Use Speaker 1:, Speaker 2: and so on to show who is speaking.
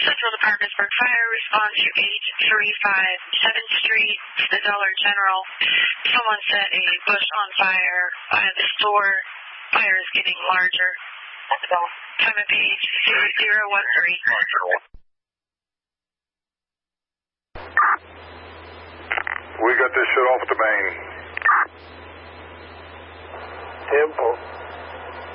Speaker 1: Central to Parkersburg Fire, response to 835 7th Street, the Dollar General. Someone set a bush on fire by the store. Fire is getting larger. Time of page 0013.
Speaker 2: We got this shut off at the main.
Speaker 3: Temple.